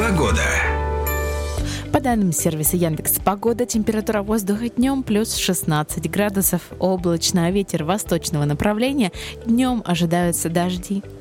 Погода. По данным сервиса Яндекс.Погода, температура воздуха днем плюс 16 градусов, облачно, ветер восточного направления, днем ожидаются дожди.